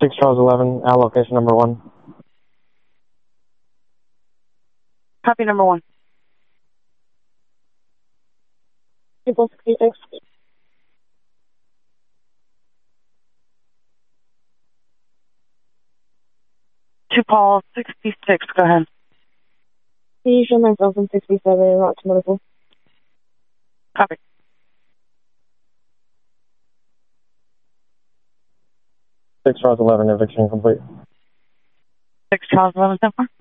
6 Charles 11, allocation number 1. Copy number 1. People 66. 2 Paul 66, go ahead. Can you show myself in 67 and not medical? Copy. 6 Charles 11, eviction complete. 6 Charles 11, so far.